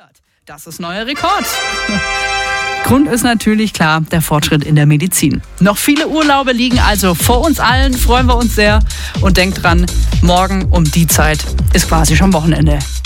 Das ist neuer Rekord. Grund ist natürlich klar, der Fortschritt in der Medizin. Noch viele Urlaube liegen also vor uns allen, freuen wir uns sehr. Und denkt dran, morgen um die Zeit ist quasi schon Wochenende.